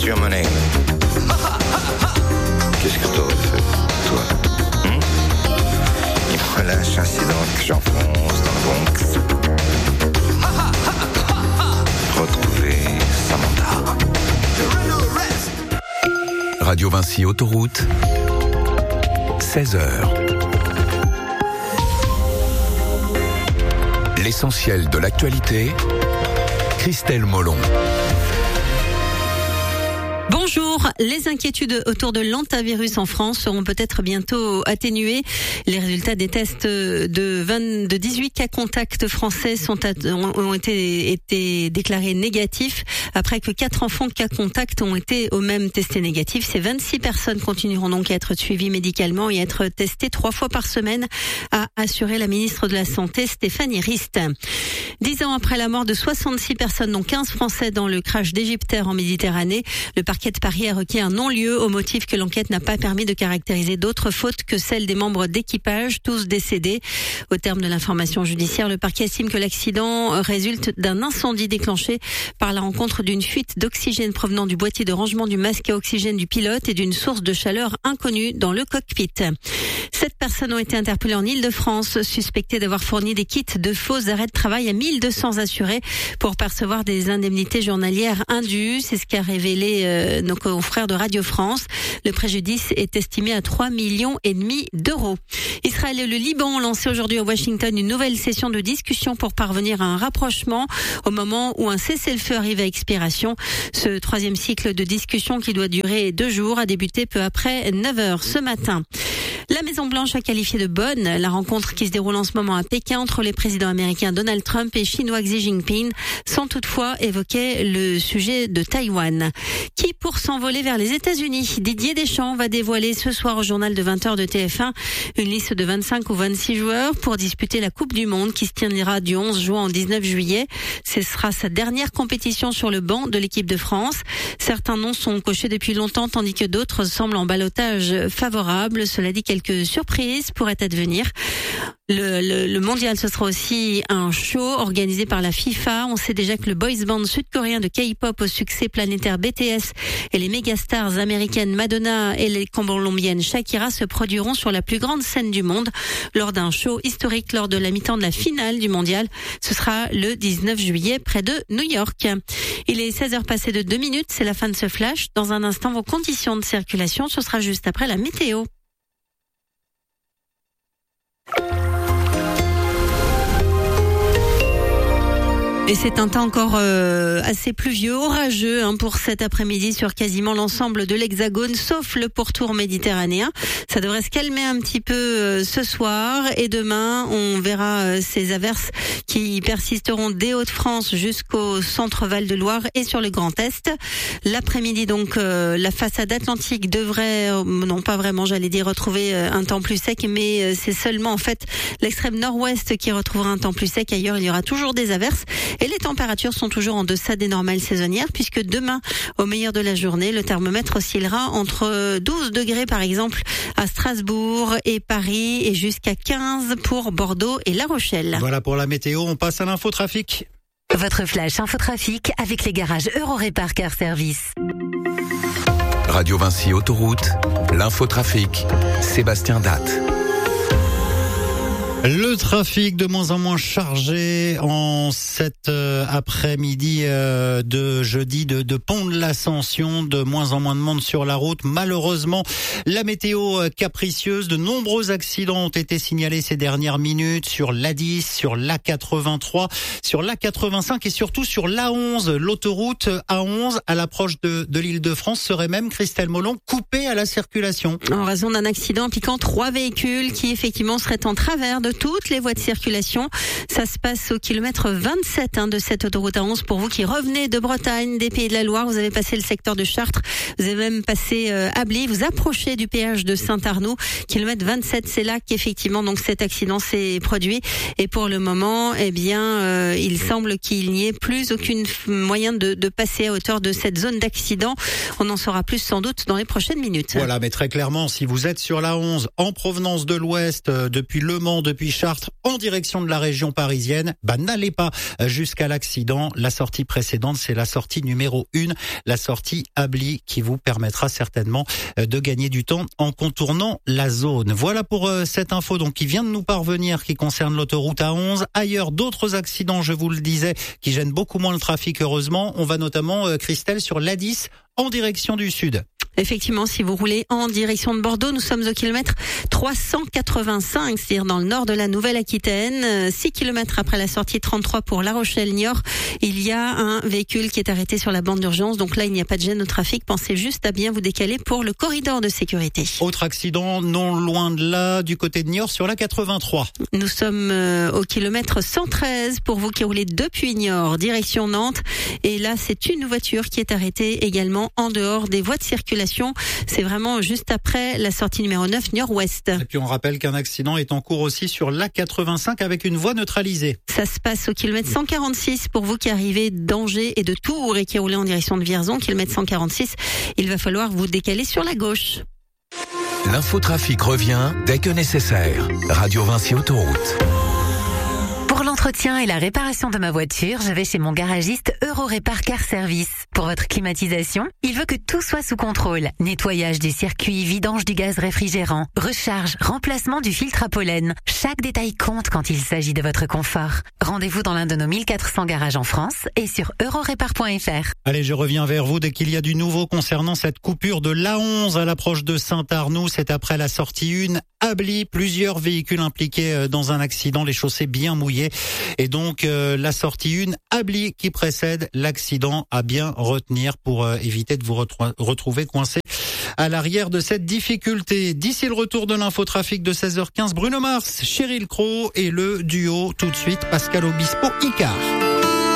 What's your money? Qu'est-ce que t'aurais fait, toi? Il me relâche incident que j'enfonce dans le Bronx. Retrouver Samantha. Radio Vinci Autoroute, 16h. L'essentiel de l'actualité, Christelle Molon. Bonjour, les inquiétudes autour de l'hantavirus en France seront peut-être bientôt atténuées. Les résultats des tests de 18 cas contacts français ont été déclarés négatifs après que 4 enfants cas contacts ont été eux-mêmes testés négatifs. Ces 26 personnes continueront donc à être suivies médicalement et à être testées 3 fois par semaine, a assuré la ministre de la Santé Stéphanie Rist. 10 ans après la mort de 66 personnes, dont 15 Français dans le crash d'Égyptaire en Méditerranée, le parquet de Paris a requis un non-lieu au motif que l'enquête n'a pas permis de caractériser d'autres fautes que celles des membres d'équipage, tous décédés. Au terme de l'information judiciaire, le parquet estime que l'accident résulte d'un incendie déclenché par la rencontre d'une fuite d'oxygène provenant du boîtier de rangement du masque à oxygène du pilote et d'une source de chaleur inconnue dans le cockpit. 7 personnes ont été interpellées en Île-de-France, suspectées d'avoir fourni des kits de faux arrêts de travail à 1200 assurés pour percevoir des indemnités journalières indues. C'est ce qu'a révélé nos confrères de Radio France. Le préjudice est estimé à 3,5 millions d'euros. Israël et le Liban ont lancé aujourd'hui à Washington une nouvelle session de discussion pour parvenir à un rapprochement au moment où un cessez-le-feu arrive à expiration. Ce 3e cycle de discussion, qui doit durer 2 jours, a débuté peu après 9h ce matin. La Maison-Blanche a qualifié de bonne la rencontre qui se déroule en ce moment à Pékin entre les présidents américains Donald Trump et chinois Xi Jinping, sans toutefois évoquer le sujet de Taïwan. Qui pour s'envoler vers les États-Unis? Didier Deschamps va dévoiler ce soir au journal de 20h de TF1 une liste de 25 ou 26 joueurs pour disputer la Coupe du Monde qui se tiendra du 11 juin au 19 juillet. Ce sera sa dernière compétition sur le banc de l'équipe de France. Certains noms sont cochés depuis longtemps, tandis que d'autres semblent en ballottage favorable. Cela dit, quelques surprises pourraient advenir. Le mondial, ce sera aussi un show organisé par la FIFA. On sait déjà que le boys band sud-coréen de K-pop au succès planétaire BTS et les mégastars américaines Madonna et les colombiennes Shakira se produiront sur la plus grande scène du monde lors d'un show historique lors de la mi-temps de la finale du mondial. Ce sera le 19 juillet près de New York. Il est 16h passé de 2 minutes. C'est la fin de ce flash. Dans un instant, vos conditions de circulation, ce sera juste après la météo. Et c'est un temps encore assez pluvieux, orageux pour cet après-midi sur quasiment l'ensemble de l'Hexagone, sauf le pourtour méditerranéen. Ça devrait se calmer un petit peu ce soir et demain, on verra ces averses qui persisteront des Hauts-de-France jusqu'au centre Val-de-Loire et sur le Grand Est. L'après-midi, donc, la façade atlantique devrait, non pas vraiment, j'allais dire, retrouver un temps plus sec, mais c'est seulement en fait l'extrême nord-ouest qui retrouvera un temps plus sec. Ailleurs, il y aura toujours des averses. Et les températures sont toujours en deçà des normales saisonnières, puisque demain, au meilleur de la journée, le thermomètre oscillera entre 12 degrés par exemple à Strasbourg et Paris et jusqu'à 15 pour Bordeaux et La Rochelle. Voilà pour la météo, on passe à l'infotrafic. Votre flash infotrafic avec les garages Eurorépar Car Service. Radio Vinci Autoroute, l'infotrafic, Sébastien Datte. Le trafic de moins en moins chargé en cet après-midi de jeudi de Pont de l'Ascension, de moins en moins de monde sur la route. Malheureusement, la météo capricieuse, de nombreux accidents ont été signalés ces dernières minutes sur l'A10, sur l'A83, sur l'A85 et surtout sur l'A11. L'autoroute A11 à l'approche de l'Île-de-France serait même, Christelle Molon, coupée à la circulation. En raison d'un accident impliquant 3 véhicules qui effectivement seraient en travers de toutes les voies de circulation. Ça se passe au kilomètre 27 de cette autoroute A11. Pour vous qui revenez de Bretagne, des Pays de la Loire, vous avez passé le secteur de Chartres, vous avez même passé Ablis, vous approchez du péage de Saint-Arnoux, kilomètre 27. C'est là qu'effectivement donc cet accident s'est produit. Et pour le moment, il semble qu'il n'y ait plus aucun moyen de passer à hauteur de cette zone d'accident. On en saura plus sans doute dans les prochaines minutes. Voilà, mais très clairement, si vous êtes sur la 11 en provenance de l'Ouest, depuis Le Mans, depuis depuis Chartres en direction de la région parisienne, n'allez pas jusqu'à l'accident. La sortie précédente, c'est la sortie numéro 1, la sortie Ably, qui vous permettra certainement de gagner du temps en contournant la zone. Voilà pour cette info donc qui vient de nous parvenir, qui concerne l'autoroute A11. Ailleurs, d'autres accidents, je vous le disais, qui gênent beaucoup moins le trafic, heureusement. On va notamment, Christelle, sur l'A10 en direction du sud. Effectivement, si vous roulez en direction de Bordeaux, nous sommes au kilomètre 385, c'est-à-dire dans le nord de la Nouvelle-Aquitaine. 6 kilomètres après la sortie 33 pour La Rochelle-Niort, il y a un véhicule qui est arrêté sur la bande d'urgence. Donc là, il n'y a pas de gêne au trafic. Pensez juste à bien vous décaler pour le corridor de sécurité. Autre accident, non loin de là, du côté de Niort, sur la 83. Nous sommes au kilomètre 113 pour vous qui roulez depuis Niort, direction Nantes. Et là, c'est une voiture qui est arrêtée également en dehors des voies de circulation. C'est vraiment juste après la sortie numéro 9 Niort-Ouest. Et puis on rappelle qu'un accident est en cours aussi sur l'A85 avec une voie neutralisée. Ça se passe au kilomètre 146 pour vous qui arrivez d'Angers et de Tours et qui roulez en direction de Vierzon. Kilomètre 146, il va falloir vous décaler sur la gauche. L'infotrafic revient dès que nécessaire. Radio Vinci Autoroute. Pour l'entretien et la réparation de ma voiture, je vais chez mon garagiste Eurorépar Car Service. Pour votre climatisation, il veut que tout soit sous contrôle. Nettoyage du circuit, vidange du gaz réfrigérant, recharge, remplacement du filtre à pollen. Chaque détail compte quand il s'agit de votre confort. Rendez-vous dans l'un de nos 1400 garages en France et sur eurorépar.fr. Allez, je reviens vers vous dès qu'il y a du nouveau concernant cette coupure de l'A11 à l'approche de Saint-Arnoux. C'est après la sortie 1 Ably, plusieurs véhicules impliqués dans un accident, les chaussées bien mouillées. Et donc la sortie 1 Ably qui précède l'accident à bien retenir pour éviter de vous retrouver coincé à l'arrière de cette difficulté. D'ici le retour de l'infotrafic de 16h15, Bruno Mars, Sheryl Crow et le duo tout de suite Pascal Obispo, Icar.